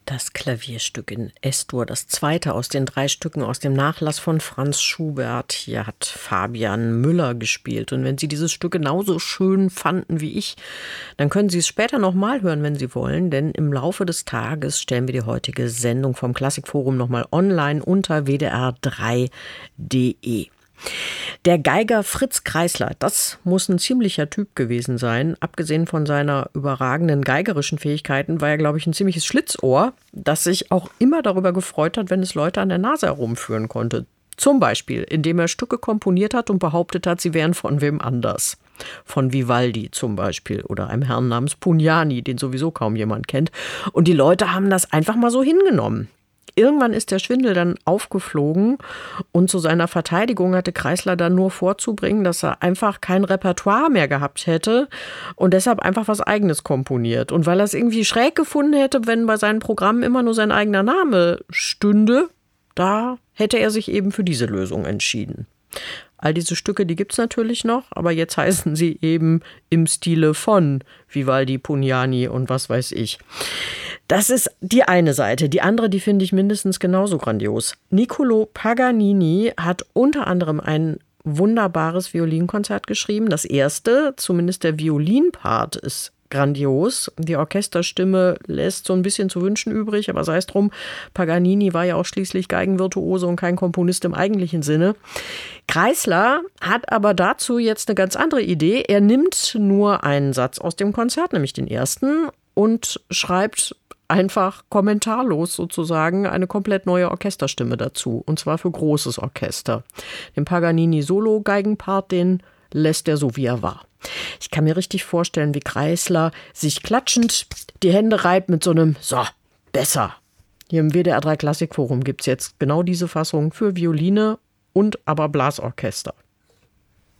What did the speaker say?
Das Klavierstück in S-Dur, das zweite aus den 3 Stücken aus dem Nachlass von Franz Schubert. Hier hat Fabian Müller gespielt. Und wenn Sie dieses Stück genauso schön fanden wie ich, dann können Sie es später nochmal hören, wenn Sie wollen. Denn im Laufe des Tages stellen wir die heutige Sendung vom Klassikforum nochmal online unter wdr3.de. Der Geiger Fritz Kreisler, das muss ein ziemlicher Typ gewesen sein. Abgesehen von seiner überragenden geigerischen Fähigkeiten war er, glaube ich, ein ziemliches Schlitzohr, das sich auch immer darüber gefreut hat, wenn es Leute an der Nase herumführen konnte. Zum Beispiel, indem er Stücke komponiert hat und behauptet hat, sie wären von wem anders. Von Vivaldi zum Beispiel oder einem Herrn namens Pugnani, den sowieso kaum jemand kennt. Und die Leute haben das einfach mal so hingenommen. Irgendwann ist der Schwindel dann aufgeflogen und zu seiner Verteidigung hatte Kreisler dann nur vorzubringen, dass er einfach kein Repertoire mehr gehabt hätte und deshalb einfach was Eigenes komponiert. Und weil er es irgendwie schräg gefunden hätte, wenn bei seinen Programmen immer nur sein eigener Name stünde, da hätte er sich eben für diese Lösung entschieden. All diese Stücke, die gibt's natürlich noch, aber jetzt heißen sie eben im Stile von Vivaldi, Pugnani und was weiß ich. Das ist die eine Seite. Die andere, die finde ich mindestens genauso grandios. Niccolò Paganini hat unter anderem ein wunderbares Violinkonzert geschrieben. Das erste, zumindest der Violinpart, ist grandios. Die Orchesterstimme lässt so ein bisschen zu wünschen übrig, aber sei es drum, Paganini war ja auch schließlich Geigenvirtuose und kein Komponist im eigentlichen Sinne. Kreisler hat aber dazu jetzt eine ganz andere Idee. Er nimmt nur einen Satz aus dem Konzert, nämlich den ersten, und schreibt einfach kommentarlos sozusagen eine komplett neue Orchesterstimme dazu. Und zwar für großes Orchester. Den Paganini-Solo-Geigenpart, den lässt er so, wie er war. Ich kann mir richtig vorstellen, wie Kreisler sich klatschend die Hände reibt mit so einem „So, besser". Hier im WDR 3 Klassikforum gibt es jetzt genau diese Fassung für Violine und aber Blasorchester.